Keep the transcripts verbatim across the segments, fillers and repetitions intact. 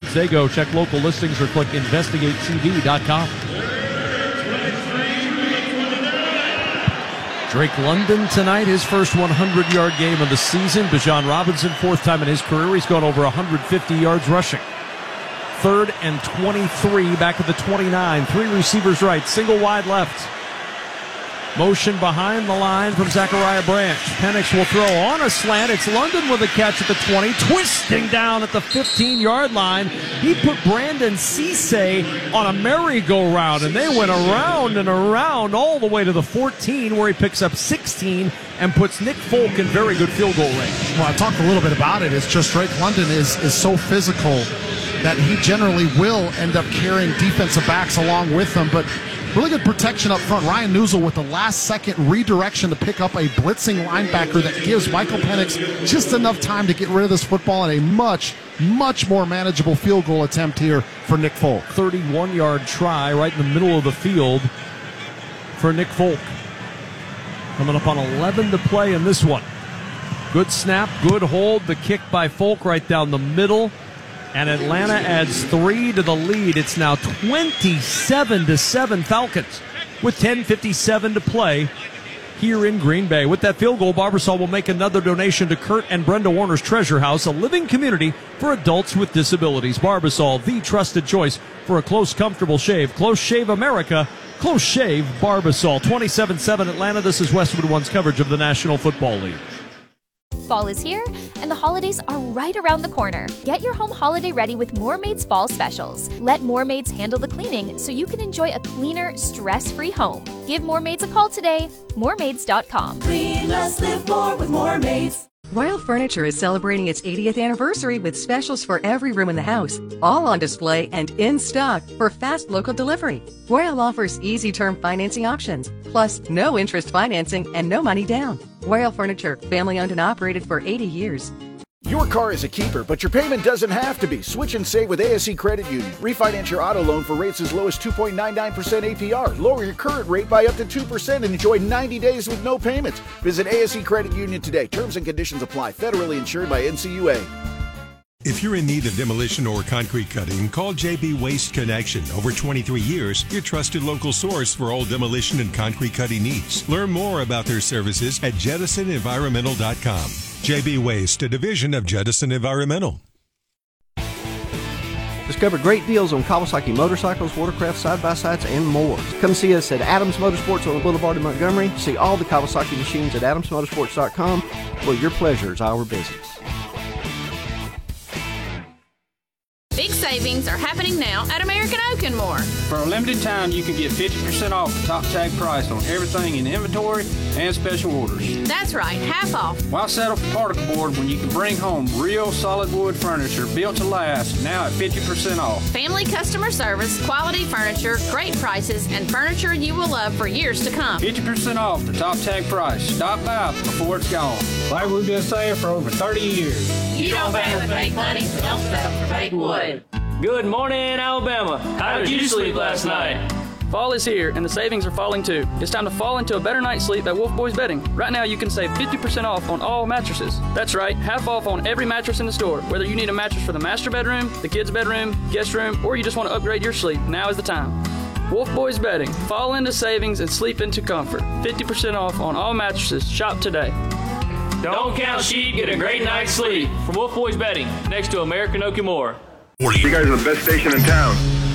Say go. Check local listings or click investigate t v dot com. Drake London tonight, his first hundred-yard game of the season. Bijan Robinson, fourth time in his career. He's gone over one hundred fifty yards rushing. Third and twenty-three, back at the twenty-nine. Three receivers right, single wide left. Motion behind the line from Zachariah Branch. Penix will throw on a slant. It's London with a catch at the twenty, twisting down at the fifteen-yard line. He put Brandon Cisse on a merry-go-round, and they went around and around all the way to the fourteen, where he picks up sixteen and puts Nick Folk in very good field goal range. Well, I talked a little bit about it. It's just Drake London is, is so physical that he generally will end up carrying defensive backs along with him, but really good protection up front. Ryan Newsel with the last-second redirection to pick up a blitzing linebacker that gives Michael Penix just enough time to get rid of this football in a much, much more manageable field goal attempt here for Nick Folk. thirty-one-yard try right in the middle of the field for Nick Folk. Coming up on eleven to play in this one. Good snap, good hold. The kick by Folk right down the middle. And Atlanta adds three to the lead. It's now twenty-seven to seven Falcons with ten fifty-seven to play here in Green Bay. With that field goal, Barbasol will make another donation to Kurt and Brenda Warner's Treasure House, a living community for adults with disabilities. Barbasol, the trusted choice for a close, comfortable shave. Close Shave America. Close Shave Barbasol. twenty-seven seven Atlanta. This is Westwood One's coverage of the National Football League. Fall is here, and the holidays are right around the corner. Get your home holiday ready with Moormaid's Fall Specials. Let Moormaids handle the cleaning so you can enjoy a cleaner, stress-free home. Give Moormaids a call today. Moormaids dot com. Clean less, live more with Moormaids. Royal Furniture is celebrating its eightieth anniversary with specials for every room in the house, all on display and in stock for fast local delivery. Royal offers easy term financing options, plus no interest financing and no money down. Royal Furniture, family owned and operated for eighty years. Your car is a keeper, but your payment doesn't have to be. Switch and save with A S E Credit Union. Refinance your auto loan for rates as low as two point nine nine percent A P R. Lower your current rate by up to two percent and enjoy ninety days with no payments. Visit A S E Credit Union today. Terms and conditions apply. Federally insured by N C U A. If you're in need of demolition or concrete cutting, call J B Waste Connection. Over twenty-three years, your trusted local source for all demolition and concrete cutting needs. Learn more about their services at jettison environmental dot com. J B Waste, a division of Jettison Environmental. Discover great deals on Kawasaki motorcycles, watercraft, side-by-sides, and more. Come see us at Adams Motorsports on the Boulevard in Montgomery. See all the Kawasaki machines at adams motorsports dot com, where your pleasure is our business. Big savings are happening now at American Oak and More. For a limited time, you can get fifty percent off the top tag price on everything in inventory and special orders. That's right, half off. Why settle for particle board when you can bring home real solid wood furniture built to last, now at fifty percent off? Family customer service, quality furniture, great prices, and furniture you will love for years to come. fifty percent off the top tag price. Stop by before it's gone. Like we've been saying for over thirty years. You don't pay with fake money, so don't settle for fake wood. Good morning, Alabama. How did you sleep last night? Fall is here, and the savings are falling too. It's time to fall into a better night's sleep at Wolf Boys Bedding. Right now, you can save fifty percent off on all mattresses. That's right, half off on every mattress in the store. Whether you need a mattress for the master bedroom, the kids' bedroom, guest room, or you just want to upgrade your sleep, now is the time. Wolf Boys Bedding. Fall into savings and sleep into comfort. fifty percent off on all mattresses. Shop today. Don't count sheep, get a great night's sleep. From Wolf Boys Bedding, next to American Oak and More. You guys are the best station in town.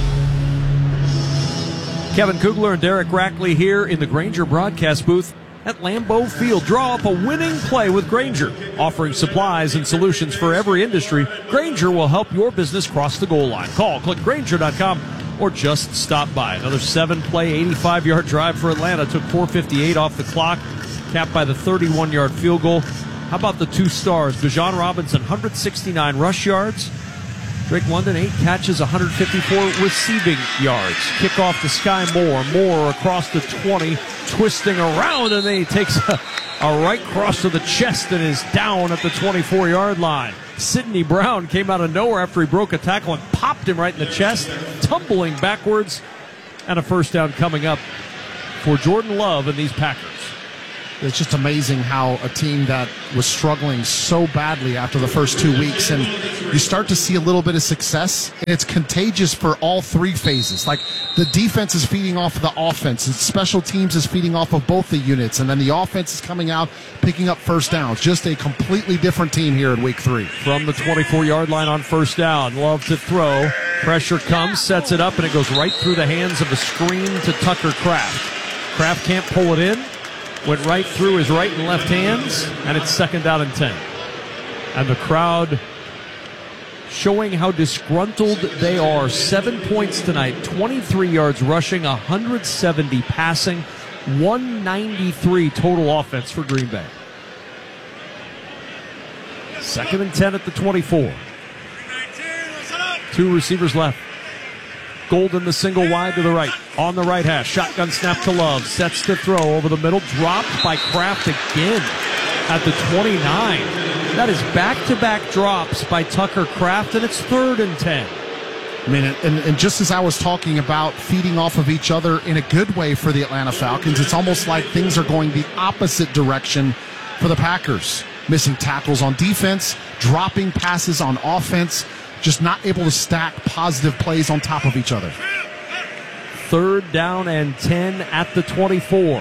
Kevin Kugler and Derek Rackley here in the Grainger broadcast booth at Lambeau Field. Draw up a winning play with Grainger. Offering supplies and solutions for every industry, Grainger will help your business cross the goal line. Call, click Grainger dot com, or just stop by. Another seven-play, eighty-five-yard drive for Atlanta. Took four fifty-eight off the clock, capped by the thirty-one-yard field goal. How about the two stars? Bijan Robinson, one hundred sixty-nine rush yards. Drake London, eight catches, one hundred fifty-four receiving yards. Kickoff to Sky Moore. Moore across the twenty, twisting around, and then he takes a, a right cross to the chest and is down at the twenty-four-yard line. Sidney Brown came out of nowhere after he broke a tackle and popped him right in the chest, tumbling backwards, and a first down coming up for Jordan Love and these Packers. It's just amazing how a team that was struggling so badly after the first two weeks, and you start to see a little bit of success, and it's contagious for all three phases. Like, the defense is feeding off of the offense, and special teams is feeding off of both the units, and then the offense is coming out, picking up first downs. Just a completely different team here in week three. From the twenty-four-yard line on first down, Love to throw. Pressure comes, sets it up, and it goes right through the hands of the screen to Tucker Kraft. Kraft can't pull it in. Went right through his right and left hands, and it's second down and ten. And the crowd showing how disgruntled they are. Seven points tonight, twenty-three yards rushing, one hundred seventy passing, one ninety-three total offense for Green Bay. Second and ten at the twenty-four. Two receivers left. Golden, the single wide to the right. On the right hash. Shotgun snap to Love. Sets to throw over the middle. Dropped by Kraft again at the twenty-nine. That is back-to-back drops by Tucker Kraft, and it's third and ten. I mean, and, and just as I was talking about feeding off of each other in a good way for the Atlanta Falcons, it's almost like things are going the opposite direction for the Packers. Missing tackles on defense, dropping passes on offense, just not able to stack positive plays on top of each other. Third down and ten at the twenty-four.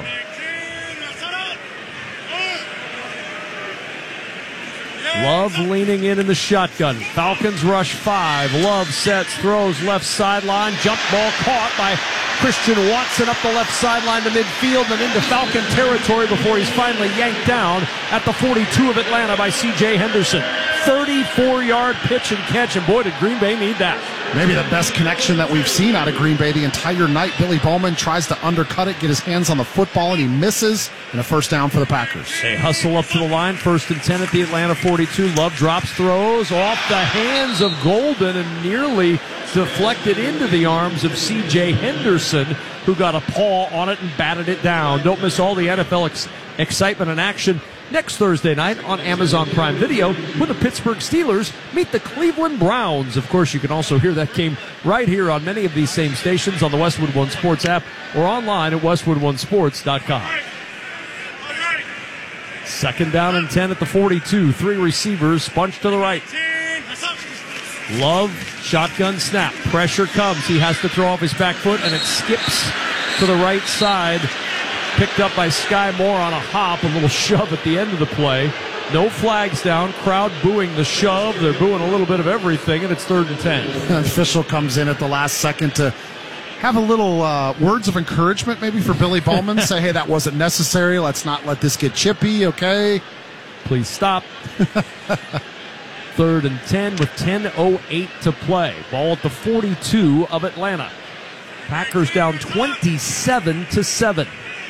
Love leaning in in the shotgun. Falcons rush five. Love sets, throws left sideline. Jump ball caught by Christian Watson up the left sideline to midfield and into Falcon territory before he's finally yanked down at the forty-two of Atlanta by C J Henderson. thirty-four-yard pitch and catch, and boy, did Green Bay need that. Maybe the best connection that we've seen out of Green Bay the entire night. Billy Bowman tries to undercut it, get his hands on the football, and he misses, and a first down for the Packers. They hustle up to the line, first and ten at the Atlanta forty-two. Love drops, throws off the hands of Golden and nearly deflected into the arms of C J Henderson, who got a paw on it and batted it down. Don't miss all the N F L ex- excitement and action next Thursday night on Amazon Prime Video when the Pittsburgh Steelers meet the Cleveland Browns. Of course, you can also hear that game right here on many of these same stations on the Westwood One Sports app or online at westwood one sports dot com. Second down and ten at the forty-two. Three receivers bunched to the right. Love, shotgun snap. Pressure comes. He has to throw off his back foot, and it skips to the right side. Picked up by Sky Moore on a hop, a little shove at the end of the play. No flags down. Crowd booing the shove. They're booing a little bit of everything, and it's third and ten. An official comes in at the last second to have a little uh, words of encouragement maybe for Billy Bowman. Say, hey, that wasn't necessary. Let's not let this get chippy, okay? Please stop. Third and ten with ten oh eight to play. Ball at the forty-two of Atlanta. Packers down twenty-seven to seven.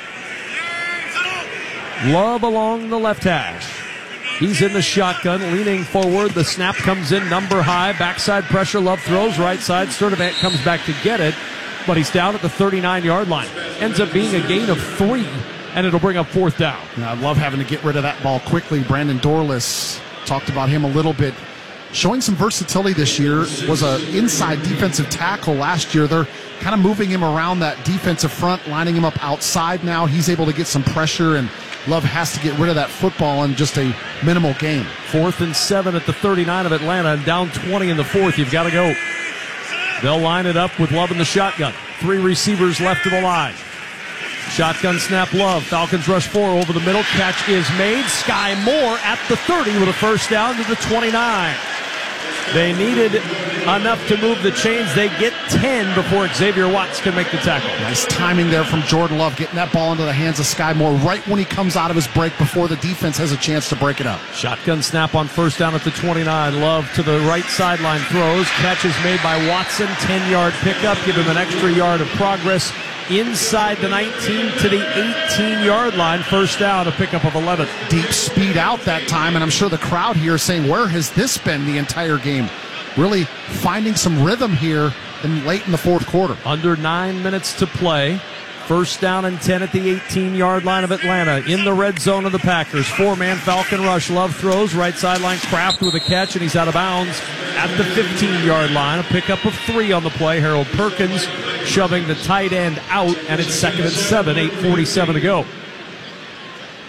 Love along the left hash. He's in the shotgun, leaning forward. The snap comes in, number high. Backside pressure, Love throws. Right side, Sturdivant comes back to get it. But he's down at the thirty-nine-yard line. Ends up being a gain of three, and it'll bring up fourth down. Yeah, I love having to get rid of that ball quickly. Brandon Dorless, talked about him a little bit. Showing some versatility this year. Was an inside defensive tackle last year. They're kind of moving him around that defensive front, lining him up outside now. He's able to get some pressure, and Love has to get rid of that football in just a minimal game. Fourth and seven at the thirty-nine of Atlanta, and down twenty in the fourth. You've got to go. They'll line it up with Love in the shotgun. Three receivers left of the line. Shotgun snap, Love. Falcons rush four over the middle. Catch is made. Sky Moore at the thirty with a first down to the twenty-nine. They needed enough to move the chains. They get ten before Xavier Watts can make the tackle. Nice timing there from Jordan Love, getting that ball into the hands of Sky Moore right when he comes out of his break before the defense has a chance to break it up. Shotgun snap on first down at the twenty-nine. Love to the right sideline throws. Catch is made by Watson. ten-yard pickup. Give him an extra yard of progress inside the nineteen to the eighteen-yard line. First down, a pickup of eleven. Deep speed out that time, and I'm sure the crowd here is saying, where has this been the entire game? Really finding some rhythm here in late in the fourth quarter. Under nine minutes to play. First down and ten at the eighteen-yard line of Atlanta. In the red zone of the Packers. Four-man Falcon rush. Love throws. Right sideline. Kraft with a catch, and he's out of bounds at the fifteen-yard line. A pickup of three on the play. Harold Perkins shoving the tight end out, and it's second and seven. eight forty-seven to go.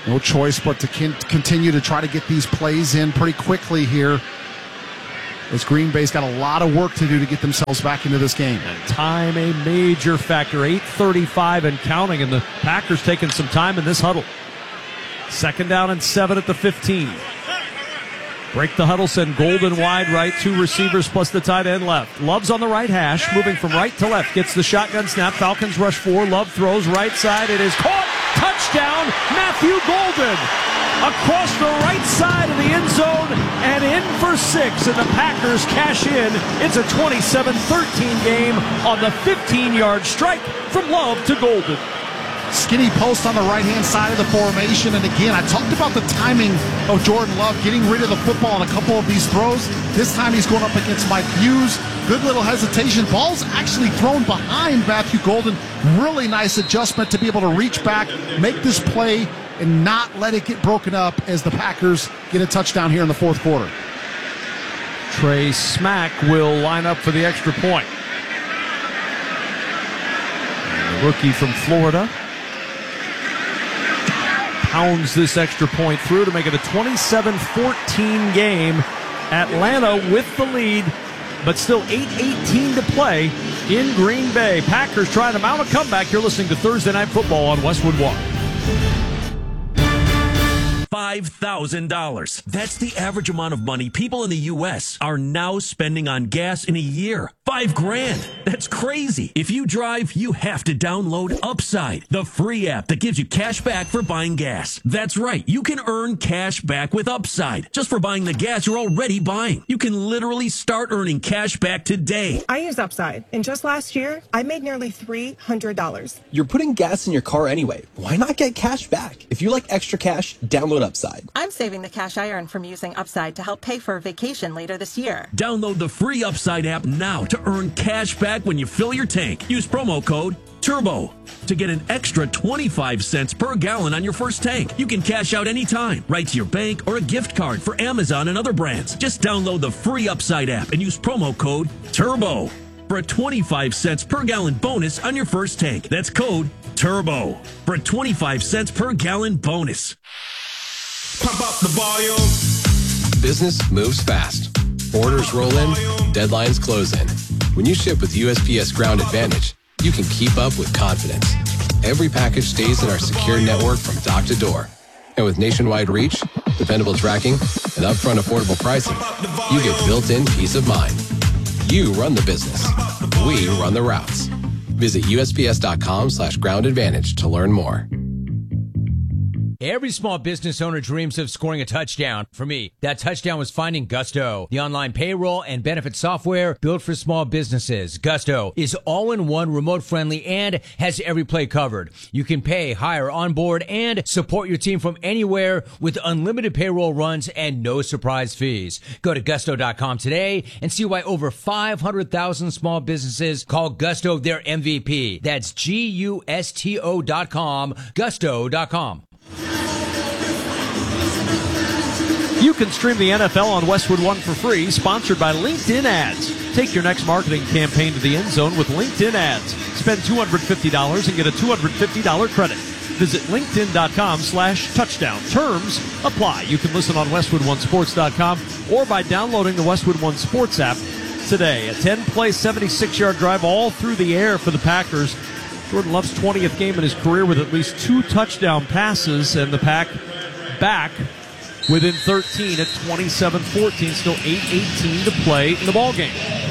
No choice but to con- continue to try to get these plays in pretty quickly here, as Green Bay's got a lot of work to do to get themselves back into this game. And time a major factor. eight thirty-five and counting, and the Packers taking some time in this huddle. Second down and seven at the fifteen. Break the huddle, send Golden wide right, two receivers plus the tight end left. Love's on the right hash, moving from right to left. Gets the shotgun snap. Falcons rush four. Love throws right side. It is caught. Touchdown, Matthew Golden. Across the right side of the end zone and in for six. And the Packers cash in. It's a twenty-seven thirteen game on the fifteen-yard strike from Love to Golden. Skinny post on the right-hand side of the formation. And again, I talked about the timing of Jordan Love getting rid of the football on a couple of these throws. This time he's going up against Mike Hughes. Good little hesitation. Ball's actually thrown behind Matthew Golden. Really nice adjustment to be able to reach back, make this play, and not let it get broken up as the Packers get a touchdown here in the fourth quarter. Trey Smack will line up for the extra point. And the rookie from Florida pounds this extra point through to make it a twenty-seven fourteen game. Atlanta with the lead, but still eight eighteen to play in Green Bay. Packers trying to mount a comeback. You're listening to Thursday Night Football on Westwood One. five thousand dollars. That's the average amount of money people in the U S are now spending on gas in a year. Five grand. That's crazy. If you drive, you have to download Upside, the free app that gives you cash back for buying gas. That's right. You can earn cash back with Upside just for buying the gas you're already buying. You can literally start earning cash back today. I use Upside, and just last year, I made nearly three hundred dollars. You're putting gas in your car anyway. Why not get cash back? If you like extra cash, download Upside. I'm saving the cash I earn from using Upside to help pay for a vacation later this year. Download the free Upside app now to earn cash back when you fill your tank. Use promo code TURBO to get an extra twenty-five cents per gallon on your first tank. You can cash out anytime, right to your bank or a gift card for Amazon and other brands. Just download the free Upside app and use promo code TURBO for a twenty-five cents per gallon bonus on your first tank. That's code TURBO for a twenty-five cents per gallon bonus. Pump up the volume. Business moves fast. Orders roll in, deadlines close in. When you ship with U S P S Ground Advantage, you can keep up with confidence. Every package stays in our secure network from dock to door. And with nationwide reach, dependable tracking, and upfront affordable pricing, you get built-in peace of mind. You run the business. We run the routes. Visit U S P S dot com slash ground advantage to learn more. Every small business owner dreams of scoring a touchdown. For me, that touchdown was finding Gusto, the online payroll and benefit software built for small businesses. Gusto is all-in-one, remote-friendly, and has every play covered. You can pay, hire, onboard, and support your team from anywhere with unlimited payroll runs and no surprise fees. Go to gusto dot com today and see why over five hundred thousand small businesses call Gusto their M V P. That's G U S T O dot com, gusto dot com. You can stream the N F L on Westwood One for free, sponsored by LinkedIn Ads. Take your next marketing campaign to the end zone with LinkedIn Ads. Spend two hundred fifty dollars and get a two hundred fifty dollars credit. Visit linkedin dot com slash touchdown. Terms apply. You can listen on westwood one sports dot com or by downloading the Westwood One Sports app today. A ten-play, seventy-six-yard drive all through the air for the Packers. Jordan Love's twentieth game in his career with at least two touchdown passes, and the Pack back within thirteen at twenty-seven fourteen, still eight eighteen to play in the ballgame.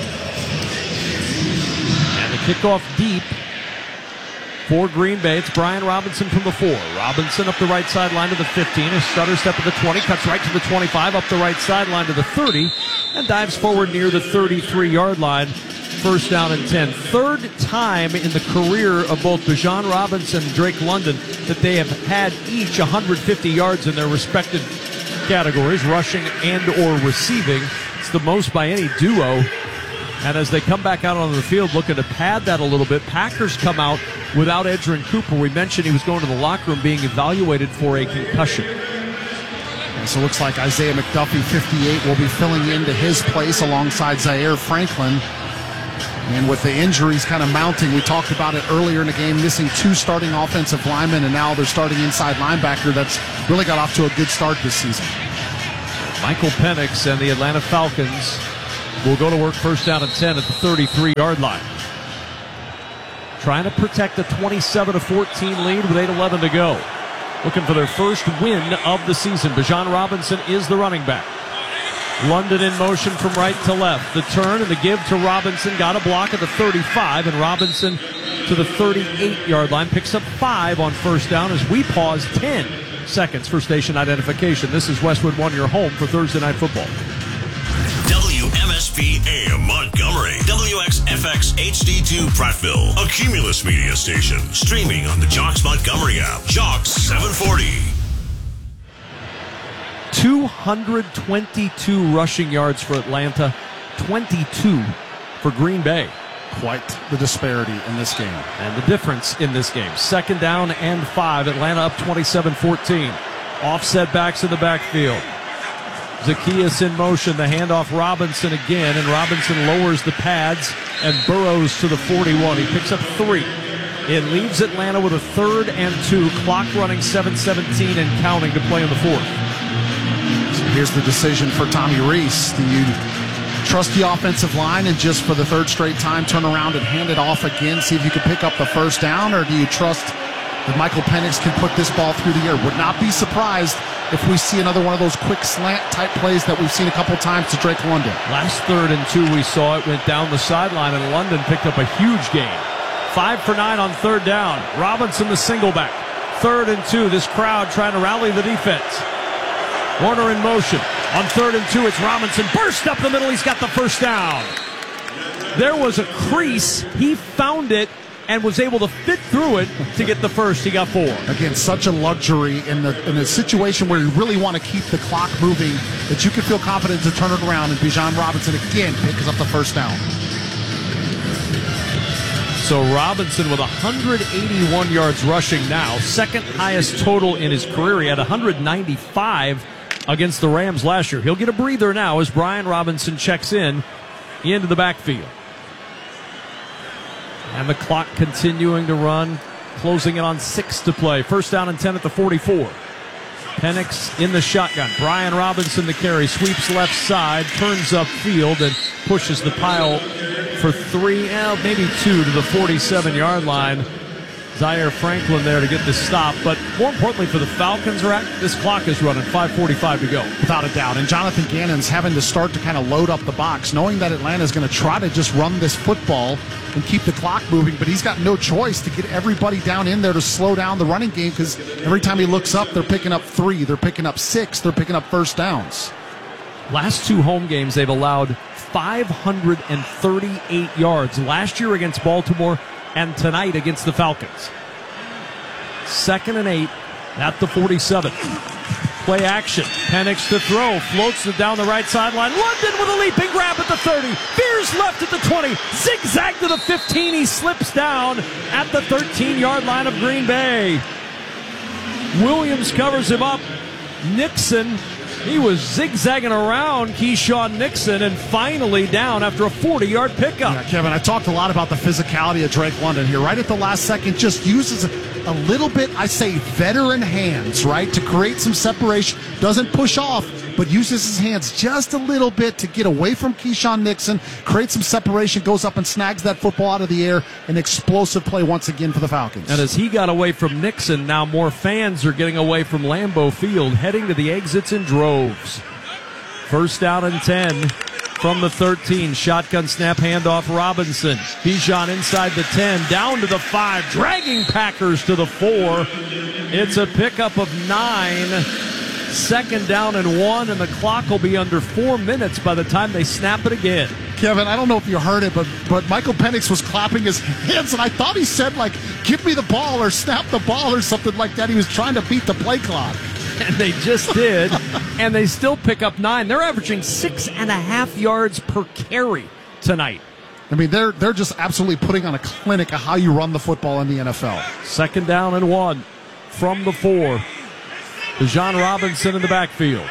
And the kickoff deep for Green Bay. It's Brian Robinson from the four. Robinson up the right sideline to the fifteen. A stutter step at the twenty, cuts right to the twenty-five, up the right sideline to the thirty, and dives forward near the thirty-three-yard line. First down and ten. Third time in the career of both Bijan Robinson and Drake London that they have had each one hundred fifty yards in their respective categories, rushing and or receiving. It's the most by any duo. And as they come back out on the field looking to pad that a little bit, Packers come out without Edgerrin Cooper. We mentioned he was going to the locker room being evaluated for a concussion. And so it looks like Isaiah McDuffie, fifty-eight, will be filling into his place alongside Zaire Franklin. And with the injuries kind of mounting, we talked about it earlier in the game, missing two starting offensive linemen, and now they're starting inside linebacker. That's really got off to a good start this season. Michael Penix and the Atlanta Falcons will go to work first down and ten at the thirty-three-yard line. Trying to protect a twenty-seven to fourteen lead with eight eleven to go. Looking for their first win of the season. Bijan Robinson is the running back. London in motion from right to left. The turn and the give to Robinson. Got a block at the thirty-five, and Robinson to the thirty-eight-yard line. Picks up five on first down as we pause ten seconds for station identification. This is Westwood One, your home for Thursday Night Football. W M S P A M Montgomery, W X F X H D two Prattville, a Cumulus media station, streaming on the Jocks Montgomery app. Jocks seven forty. two hundred twenty-two rushing yards for Atlanta, twenty-two for Green Bay. Quite the disparity in this game. And the difference in this game. Second down and five. Atlanta up twenty-seven fourteen. Offset backs in the backfield. Zacchaeus in motion. The handoff Robinson again. And Robinson lowers the pads and burrows to the forty-one. He picks up three. It leaves Atlanta with a third and two. Clock running seven seventeen and counting to play in the fourth. So here's the decision for Tommy Rees. Do you trust the offensive line and just for the third straight time turn around and hand it off again, see if you can pick up the first down, or do you trust that Michael Penix can put this ball through the air? Would not be surprised if we see another one of those quick slant type plays that we've seen a couple times to Drake London. Last third and two we saw it went down the sideline, and London picked up a huge gain. Five for nine on third down. Robinson the single back. Third and two. This crowd trying to rally the defense. Warner in motion. On third and two, it's Robinson. Burst up the middle. He's got the first down. There was a crease. He found it and was able to fit through it to get the first. He got four. Again, such a luxury in the in a situation where you really want to keep the clock moving that you can feel confident to turn it around. And Bijan Robinson again picks up the first down. So Robinson with one hundred eighty-one yards rushing now. Second highest total in his career. He had one hundred ninety-five against the Rams last year. He'll get a breather now as Brian Robinson checks in into the backfield. And the clock continuing to run, closing in on six to play. First down and ten at the forty-four. Penix in the shotgun. Brian Robinson the carry, sweeps left side, turns upfield, and pushes the pile for three, eh, maybe two to the forty-seven-yard line. Zaire Franklin there to get the stop. But more importantly for the Falcons, this clock is running, five forty-five to go. Without a doubt. And Jonathan Gannon's having to start to kind of load up the box, knowing that Atlanta's going to try to just run this football and keep the clock moving, but he's got no choice to get everybody down in there to slow down the running game, because every time he looks up, they're picking up three, they're picking up six, they're picking up first downs. Last two home games, they've allowed five hundred thirty-eight yards. Last year against Baltimore and tonight against the Falcons. Second and eight at the forty-seven. Play action. Penix to throw. Floats it down the right sideline. London with a leaping grab at the thirty. Veers left at the twenty. Zigzag to the fifteen. He slips down at the thirteen-yard line of Green Bay. Williams covers him up. Nixon, he was zigzagging around Keyshawn Nixon and finally down after a forty-yard pickup. Yeah, Kevin, I talked a lot about the physicality of Drake London here. Right at the last second, just uses a little bit, I say, veteran hands, right, to create some separation. Doesn't push off, but uses his hands just a little bit to get away from Keyshawn Nixon, create some separation, goes up and snags that football out of the air. An explosive play once again for the Falcons. And as he got away from Nixon, now more fans are getting away from Lambeau Field, heading to the exits in droves. First down and ten from the thirteen. Shotgun snap handoff Robinson. Bijan inside the ten, down to the five, dragging Packers to the four. It's a pickup of nine. Second down and one, and the clock will be under four minutes by the time they snap it again. Kevin, I don't know if you heard it, but but Michael Penix was clapping his hands, and I thought he said, like, give me the ball or snap the ball or something like that. He was trying to beat the play clock. And they just did, and they still pick up nine. They're averaging six and a half yards per carry tonight. I mean, they're they're just absolutely putting on a clinic of how you run the football in the N F L. Second down and one from the four. Bijan Robinson in the backfield.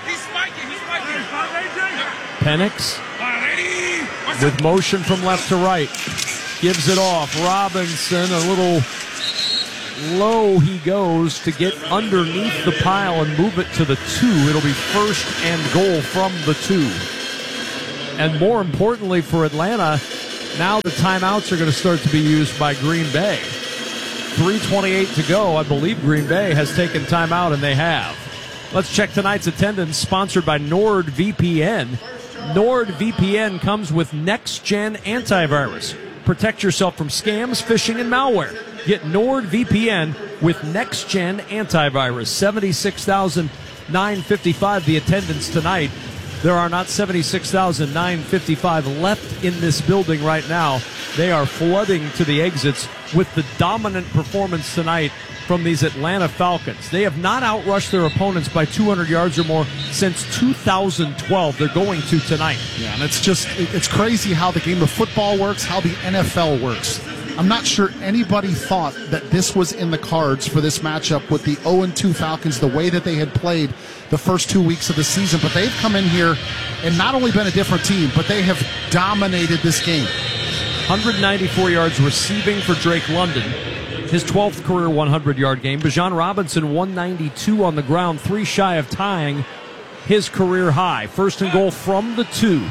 Penix with motion from left to right. Gives it off. Robinson, a little low he goes to get underneath the pile and move it to the two. It'll be first and goal from the two. And more importantly for Atlanta, now the timeouts are going to start to be used by Green Bay. three twenty-eight to go. I believe Green Bay has taken timeout, and they have. Let's check tonight's attendance, sponsored by NordVPN. NordVPN comes with next-gen antivirus. Protect yourself from scams, phishing, and malware. Get NordVPN with next-gen antivirus. seventy-six thousand nine hundred fifty-five the attendance tonight. There are not seventy-six thousand nine hundred fifty-five left in this building right now. They are flooding to the exits with the dominant performance tonight from these Atlanta Falcons. They have not outrushed their opponents by two hundred yards or more since two thousand twelve. They're going to tonight. Yeah, and it's just, it's crazy how the game of football works, how the N F L works. I'm not sure anybody thought that this was in the cards for this matchup with the oh and two Falcons, the way that they had played the first two weeks of the season. But they've come in here and not only been a different team, but they have dominated this game. one hundred ninety-four yards receiving for Drake London, his twelfth career one hundred-yard game. Bijan Robinson, one ninety-two on the ground, three shy of tying his career high. First and goal from the two.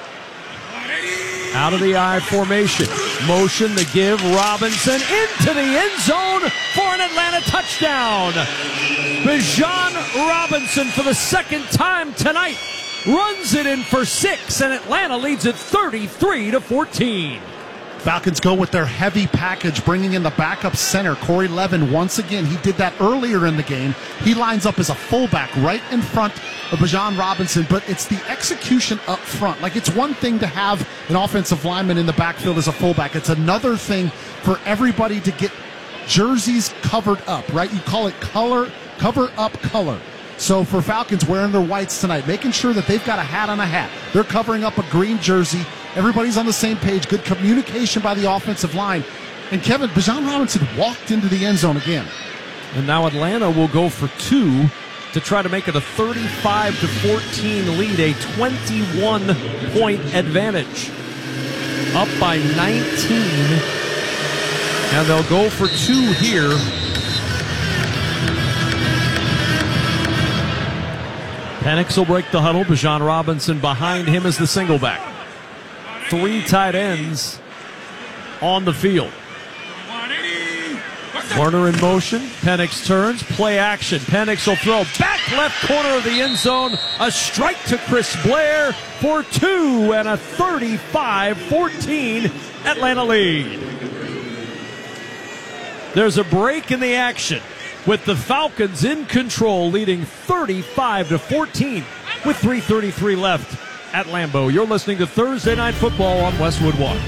Out of the I formation. Motion, the give, Robinson into the end zone for an Atlanta touchdown. Bijan Robinson, for the second time tonight, runs it in for six, and Atlanta leads it thirty-three to fourteen. Falcons go with their heavy package, bringing in the backup center, Corey Levin. Once again, he did that earlier in the game. He lines up as a fullback right in front of Bijan Robinson, but it's the execution up front. Like, it's one thing to have an offensive lineman in the backfield as a fullback. It's another thing for everybody to get jerseys covered up, right? You call it color, cover up color. So for Falcons wearing their whites tonight, making sure that they've got a hat on a hat. They're covering up a green jersey. Everybody's on the same page. Good communication by the offensive line. And Kevin, Bijan Robinson walked into the end zone again. And now Atlanta will go for two to try to make it a thirty-five to fourteen lead, a twenty-one point advantage. Up by nineteen. And they'll go for two here. Penix will break the huddle. Bijan Robinson behind him as the single back. Three tight ends on the field. Warner in motion. Penix turns. Play action. Penix will throw back left corner of the end zone. A strike to Chris Blair for two and a thirty-five fourteen Atlanta lead. There's a break in the action with the Falcons in control, leading thirty-five to fourteen with three thirty-three left at Lambeau. You're listening to Thursday Night Football on Westwood One.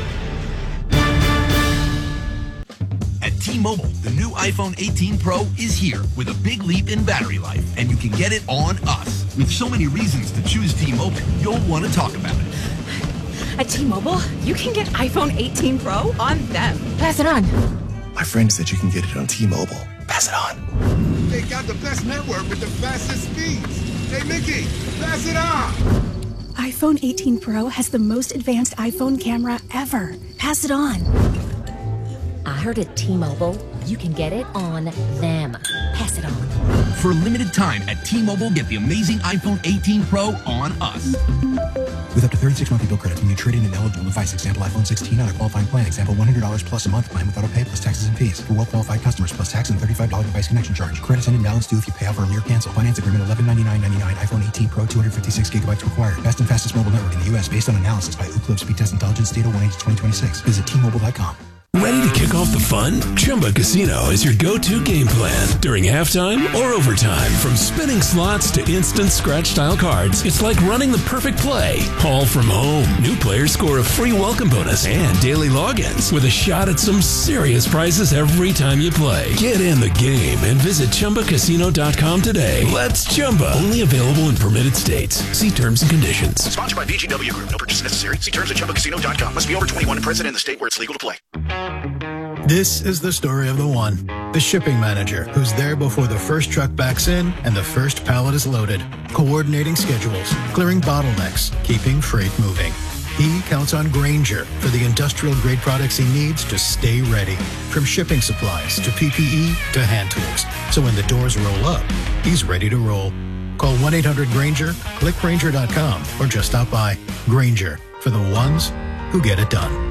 At T-Mobile, the new iPhone eighteen Pro is here with a big leap in battery life, and you can get it on us. With so many reasons to choose T-Mobile, you'll want to talk about it. At T-Mobile, you can get iPhone eighteen Pro on them. Pass it on. My friend said you can get it on T-Mobile. Pass it on. They got the best network with the fastest speeds. Hey, Mickey, pass it on. iPhone eighteen Pro has the most advanced iPhone camera ever. Pass it on. I heard at T-Mobile, you can get it on them. Pass it on. For a limited time at T-Mobile, get the amazing iPhone eighteen Pro on us. With up to thirty-six monthly bill credits when you trade in an eligible device. Example iPhone sixteen on a qualifying plan. Example one hundred dollars plus a month plan with auto pay plus taxes and fees. For well-qualified customers plus tax and thirty-five dollars device connection charge. Credits and imbalance due if you pay off early or cancel. Finance agreement eleven ninety-nine ninety-nine. iPhone eighteen Pro two hundred fifty-six gigabytes required. Best and fastest mobile network in the U S based on analysis by Ookla Speed Test Intelligence Data one eighty twenty twenty-six. Visit T Mobile dot com. Ready to kick off the fun? Chumba Casino is your go-to game plan during halftime or overtime. From spinning slots to instant scratch-style cards, it's like running the perfect play, all from home. New players score a free welcome bonus and daily logins with a shot at some serious prizes every time you play. Get in the game and visit Chumba Casino dot com today. Let's Chumba. Only available in permitted states. See terms and conditions. Sponsored by V G W Group. No purchase necessary. See terms at Chumba Casino dot com. Must be over twenty-one and present in the state where it's legal to play. This is the story of the one, the shipping manager, who's there before the first truck backs in and the first pallet is loaded, coordinating schedules, clearing bottlenecks, keeping freight moving. he counts on Grainger for the industrial-grade products he needs to stay ready. From shipping supplies to P P E to hand tools. So when the doors roll up, he's ready to roll. Call one eight hundred Grainger, click Grainger dot com, or just stop by. Grainger, for the ones who get it done.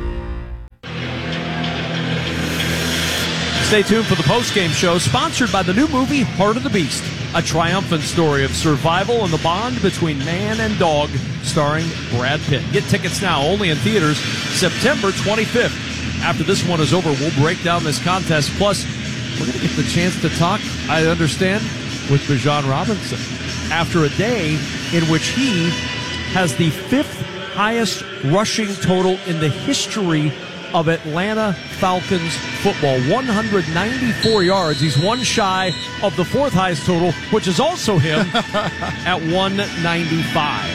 Stay tuned for the post-game show, sponsored by the new movie Heart of the Beast, a triumphant story of survival and the bond between man and dog, starring Brad Pitt. Get tickets now, only in theaters, September twenty-fifth. After this one is over, we'll break down this contest. Plus, we're going to get the chance to talk, I understand, with Bijan Robinson after a day in which he has the fifth highest rushing total in the history of Atlanta Falcons football. one hundred ninety-four yards. He's one shy of the fourth highest total, which is also him at one ninety-five.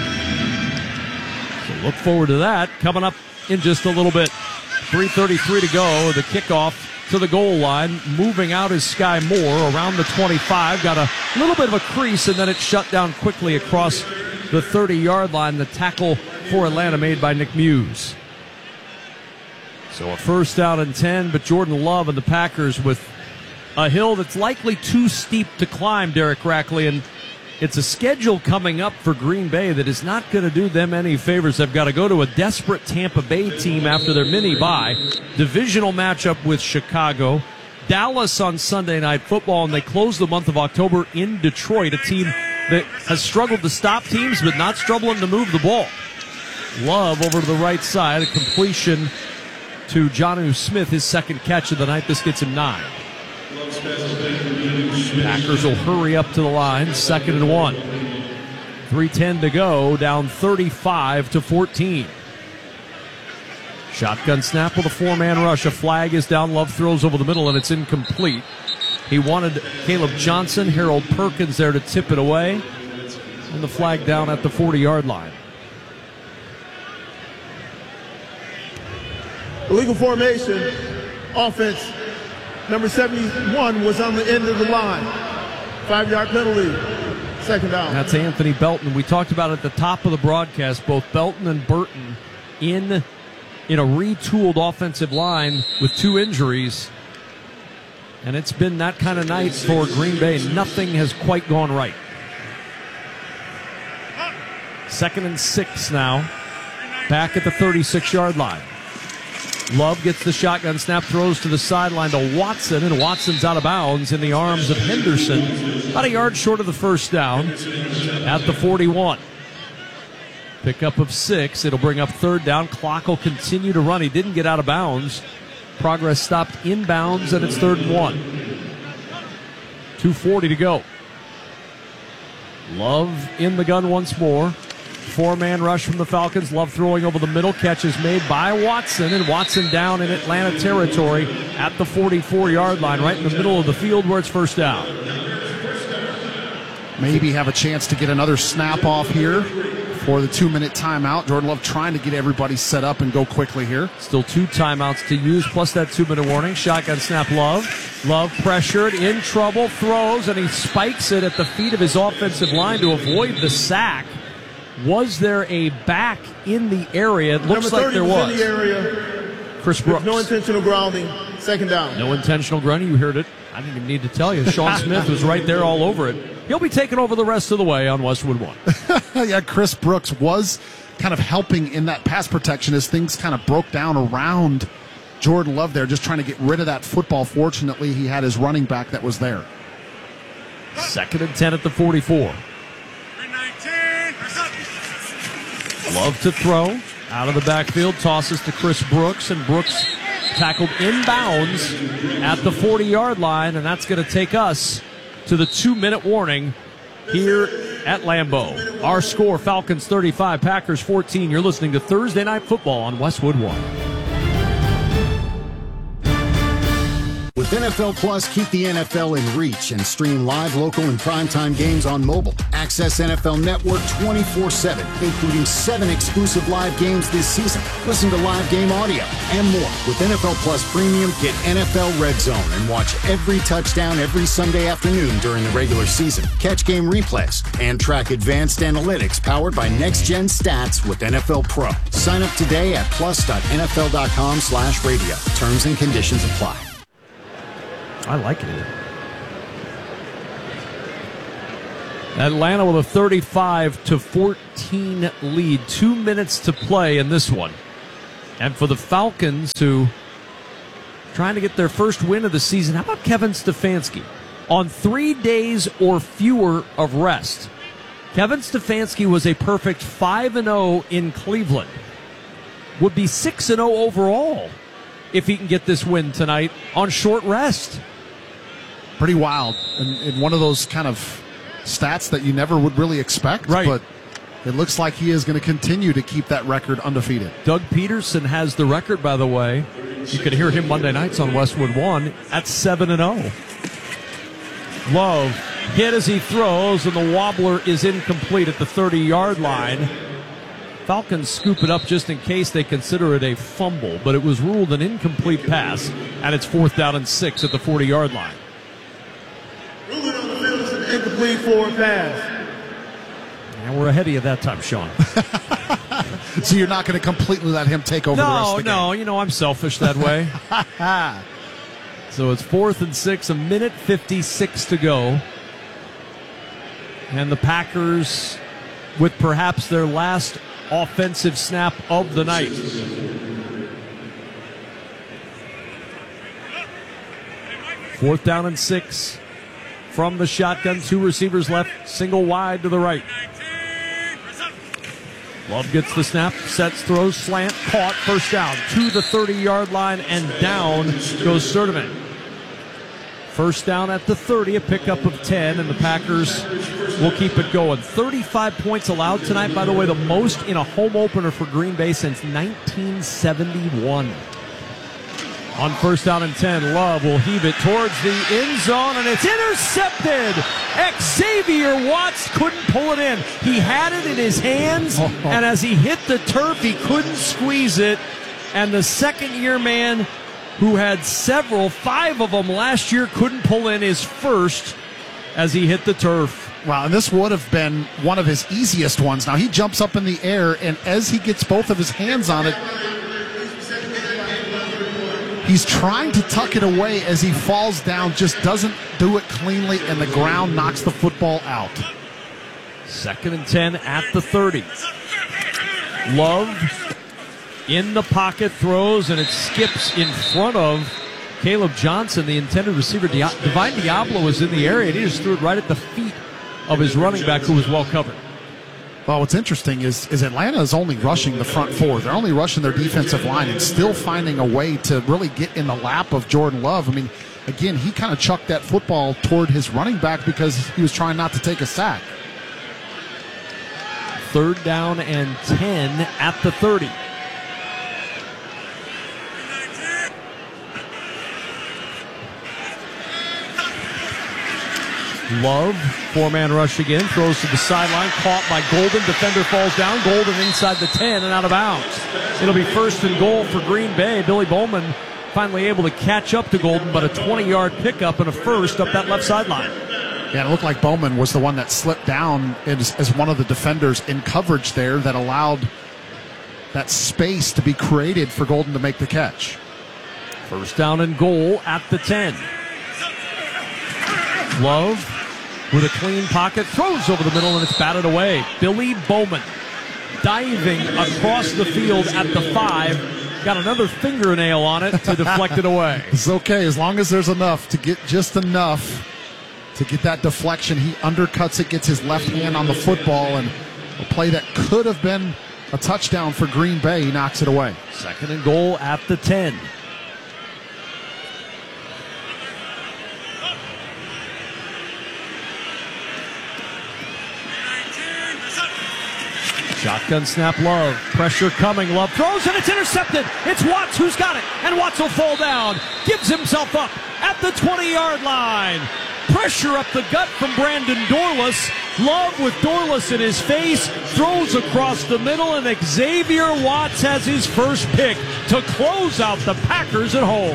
So look forward to that coming up in just a little bit. three thirty-three to go. The kickoff to the goal line. Moving out is Sky Moore around the twenty-five. Got a little bit of a crease, and then it's shut down quickly across the thirty-yard line. The tackle for Atlanta made by Nick Muse. So a first down and ten, but Jordan Love and the Packers with a hill that's likely too steep to climb, Derek Rackley, and it's a schedule coming up for Green Bay that is not going to do them any favors. They've got to go to a desperate Tampa Bay team after their mini-bye. Divisional matchup with Chicago. Dallas on Sunday Night Football, and they close the month of October in Detroit, a team that has struggled to stop teams but not struggling to move the ball. Love over to the right side, a completion to Jonnu Smith, his second catch of the night. This gets him nine. Packers will hurry up to the line, second and one. three ten to go, down thirty-five to fourteen. Shotgun snap with a four-man rush. A flag is down. Love throws over the middle, and it's incomplete. He wanted Caleb Johnson, Harold Perkins there to tip it away. And the flag down at the forty-yard line. Illegal formation, offense, number seventy-one was on the end of the line. Five-yard penalty, second down. That's Anthony Belton. We talked about at the top of the broadcast, both Belton and Burton in, in a retooled offensive line with two injuries. And it's been that kind of night for Green Bay. Nothing has quite gone right. Second and six now, back at the thirty-six-yard line. Love gets the shotgun snap, throws to the sideline to Watson, and Watson's out of bounds in the arms of Henderson. About a yard short of the first down at the forty-one. Pickup of six. It'll bring up third down. Clock will continue to run. He didn't get out of bounds. Progress stopped inbounds, and it's third and one. two forty to go. Love in the gun once more. Four-man rush from the Falcons. Love throwing over the middle. Catch is made by Watson, and Watson down in Atlanta territory at the forty-four-yard line, right in the middle of the field where it's first down. Maybe have a chance to get another snap off here for the two-minute timeout. Jordan Love trying to get everybody set up and go quickly here. Still two timeouts to use, plus that two-minute warning. Shotgun snap, Love. Love pressured, in trouble, throws, and he spikes it at the feet of his offensive line to avoid the sack. Was there a back in the area? It looks like there was. In the area. Chris Brooks. No intentional grounding. Second down. No intentional grounding. You heard it. I didn't even need to tell you. Sean Smith was right there all over it. He'll be taking over the rest of the way on Westwood One. Yeah, Chris Brooks was kind of helping in that pass protection as things kind of broke down around Jordan Love there, just trying to get rid of that football. Fortunately, he had his running back that was there. Second and ten at the forty-four. Love to throw out of the backfield, tosses to Chris Brooks, and Brooks tackled inbounds at the forty-yard line, and that's going to take us to the two-minute warning here at Lambeau. Our score, Falcons thirty-five, Packers fourteen. You're listening to Thursday Night Football on Westwood One. With N F L Plus, keep the N F L in reach and stream live, local, and primetime games on mobile. Access N F L Network twenty-four seven, including seven exclusive live games this season. Listen to live game audio and more. With N F L Plus Premium, get N F L Red Zone and watch every touchdown every Sunday afternoon during the regular season. Catch game replays and track advanced analytics powered by Next Gen Stats with N F L Pro. Sign up today at plus dot N F L dot com slash radio. Terms and conditions apply. I like it. Atlanta with a thirty-five to fourteen lead. Two minutes to play in this one. And for the Falcons, who trying to get their first win of the season, how about Kevin Stefanski? On three days or fewer of rest, Kevin Stefanski was a perfect five and oh in Cleveland. Would be six and oh overall if he can get this win tonight on short rest. Pretty wild. And, and one of those kind of stats that you never would really expect. Right. But it looks like he is going to continue to keep that record undefeated. Doug Peterson has the record, by the way. You can hear him Monday nights on Westwood One at seven and oh. Love hit as he throws, and the wobbler is incomplete at the thirty-yard line. Falcons scoop it up just in case they consider it a fumble, but it was ruled an incomplete pass, and it's fourth down and six at the forty-yard line. Ruling on the field is an incomplete forward pass. And we're ahead of you that time, Sean. So you're not going to completely let him take over no, the rest of the game? No, no. You know, I'm selfish that way. So it's fourth and six, a minute fifty-six to go. And the Packers with perhaps their last offensive snap of the night. Fourth down and six from the shotgun. Two receivers left, single wide to the right. Love gets the snap, sets, throws, slant, caught, first down to the thirty-yard line, and down goes Sturdivant. First down at the thirty, a pickup of ten, and the Packers will keep it going. thirty-five points allowed tonight, by the way, the most in a home opener for Green Bay since nineteen seventy-one. On first down and ten, Love will heave it towards the end zone, and it's intercepted. Xavier Watts couldn't pull it in. He had it in his hands, and as he hit the turf, he couldn't squeeze it. And the second-year man, who had several, five of them last year, couldn't pull in his first as he hit the turf. Wow, and this would have been one of his easiest ones. Now, he jumps up in the air, and as he gets both of his hands on it, he's trying to tuck it away as he falls down, just doesn't do it cleanly, and the ground knocks the football out. Second and ten at the thirty. Love in the pocket, throws, and it skips in front of Caleb Johnson, the intended receiver. Di- Divine Diablo was in the area, and he just threw it right at the feet of his running back, who was well covered. Well, what's interesting is, is Atlanta is only rushing the front four. They're only rushing their defensive line and still finding a way to really get in the lap of Jordan Love. I mean, again, he kind of chucked that football toward his running back because he was trying not to take a sack. Third down and ten at the thirty. Love, four-man rush again, throws to the sideline, caught by Golden. Defender falls down. Golden inside the ten and out of bounds. It'll be first and goal for Green Bay. Billy Bowman finally able to catch up to Golden, but a twenty-yard pickup and a first up that left sideline. Yeah, it looked like Bowman was the one that slipped down as, as one of the defenders in coverage there that allowed that space to be created for Golden to make the catch. First down and goal at the ten. Love with a clean pocket, throws over the middle, and it's batted away. Billy Bowman diving across the field at the five. Got another fingernail on it to deflect it away. It's okay, as long as there's enough to get just enough to get that deflection. He undercuts it, gets his left hand on the football, and a play that could have been a touchdown for Green Bay, he knocks it away. Second and goal at the ten. Shotgun snap, Love. Pressure coming. Love throws, and it's intercepted. It's Watts who's got it. And Watts will fall down. Gives himself up at the twenty-yard line. Pressure up the gut from Brandon Dorlus. Love with Dorlus in his face. Throws across the middle, and Xavier Watts has his first pick to close out the Packers at home.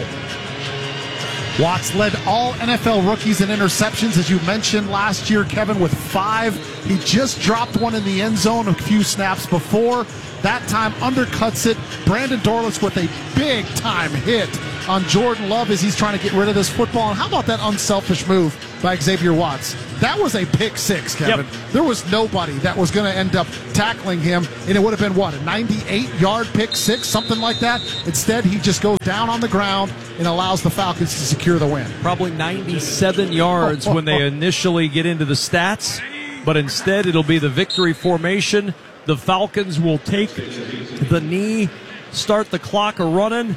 Watts led all N F L rookies in interceptions, as you mentioned last year, Kevin, with five. He just dropped one in the end zone a few snaps before. That time undercuts it. Brandon Dorlus with a big-time hit on Jordan Love as he's trying to get rid of this football. And how about that unselfish move by Xavier Watts? That was a pick six, Kevin. Yep. There was nobody that was going to end up tackling him, and it would have been, what, a ninety-eight-yard pick six, something like that? Instead, he just goes down on the ground and allows the Falcons to secure the win. Probably ninety-seven yards when they initially get into the stats, but instead it'll be the victory formation. The Falcons will take the knee, start the clock a-running,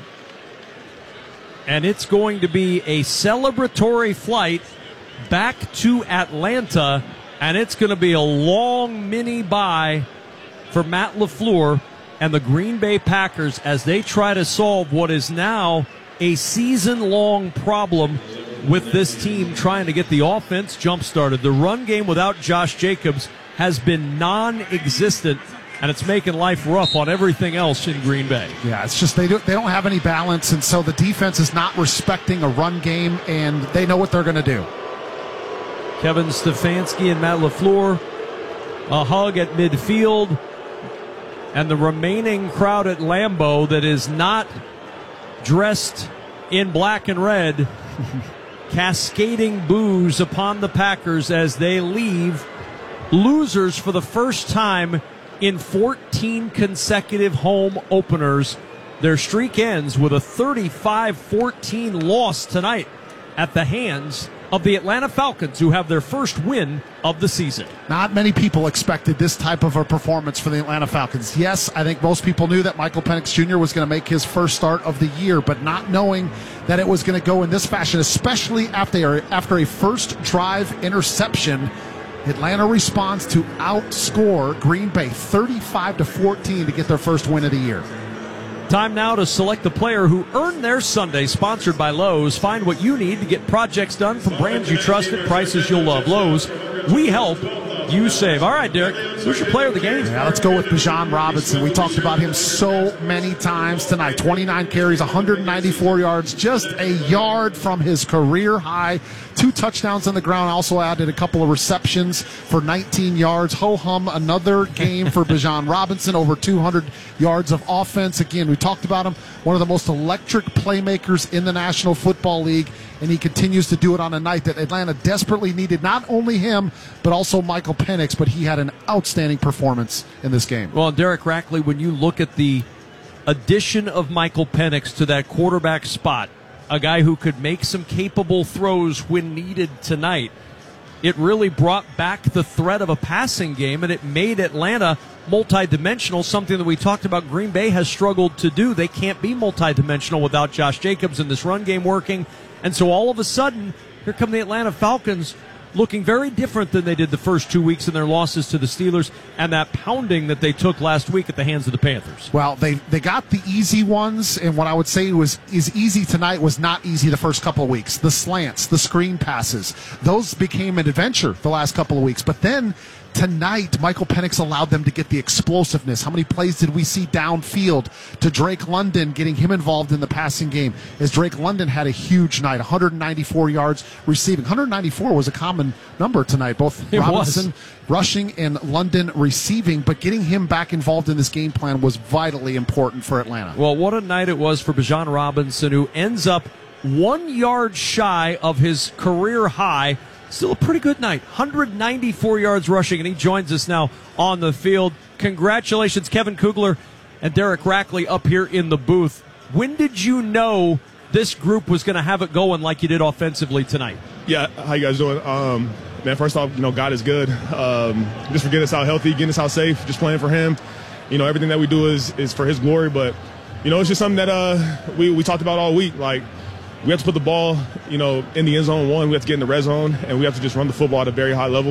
and it's going to be a celebratory flight back to Atlanta, and it's going to be a long mini bye for Matt LaFleur and the Green Bay Packers as they try to solve what is now a season-long problem with this team trying to get the offense jump-started. The run game without Josh Jacobs has been non-existent, and it's making life rough on everything else in Green Bay. Yeah, it's just they, do, they don't have any balance, and so the defense is not respecting a run game, and they know what they're going to do. Kevin Stefanski and Matt LaFleur, a hug at midfield, and the remaining crowd at Lambeau that is not dressed in black and red, cascading boos upon the Packers as they leave losers for the first time in fourteen consecutive home openers. Their streak ends with a thirty-five fourteen loss tonight at the hands of the Atlanta Falcons, who have their first win of the season. Not many people expected this type of a performance for the Atlanta Falcons. Yes, I think most people knew that Michael Penix Junior was going to make his first start of the year, but not knowing that it was going to go in this fashion, especially after, after a first drive interception. Atlanta responds to outscore Green Bay thirty-five to fourteen to get their first win of the year. Time now to select the player who earned their Sunday, sponsored by Lowe's. Find what you need to get projects done from brands you trust at prices you'll love. Lowe's, we help, you save. All right, Derek, who's your player of the game? Yeah, let's go with Bijan Robinson. We talked about him so many times tonight. twenty-nine carries, one hundred ninety-four yards, just a yard from his career high. Two touchdowns on the ground. Also added a couple of receptions for nineteen yards. Ho-hum, another game for Bijan Robinson. Over two hundred yards of offense. Again, we talked about him. One of the most electric playmakers in the National Football League. And he continues to do it on a night that Atlanta desperately needed. Not only him, but also Michael Penix. But he had an outstanding performance in this game. Well, Derek Rackley, when you look at the addition of Michael Penix to that quarterback spot, a guy who could make some capable throws when needed tonight, it really brought back the threat of a passing game, and it made Atlanta multidimensional, something that we talked about Green Bay has struggled to do. They can't be multidimensional without Josh Jacobs and this run game working. And so all of a sudden, here come the Atlanta Falcons looking very different than they did the first two weeks in their losses to the Steelers and that pounding that they took last week at the hands of the Panthers. Well, they they got the easy ones, and what I would say was is easy tonight was not easy the first couple of weeks. The slants, the screen passes, those became an adventure the last couple of weeks. But then tonight, Michael Penix allowed them to get the explosiveness. How many plays did we see downfield to Drake London, getting him involved in the passing game? As Drake London had a huge night, one hundred ninety-four yards receiving. one hundred ninety-four was a common number tonight, both it Robinson was. rushing and London receiving, but getting him back involved in this game plan was vitally important for Atlanta. Well, what a night it was for Bijan Robinson, who ends up one yard shy of his career high. Still a pretty good night. one hundred ninety-four yards rushing, and he joins us now on the field. Congratulations, Kevin Kugler and Derek Rackley up here in the booth. When did you know this group was going to have it going like you did offensively tonight? Yeah, how you guys doing? Um, man, first off, you know, God is good. Um, just for getting us out healthy, getting us out safe, just playing for him. You know, everything that we do is is for his glory, but, you know, it's just something that uh, we, we talked about all week. Like, we have to put the ball, you know, in the end zone, one. We have to get in the red zone, and we have to just run the football at a very high level.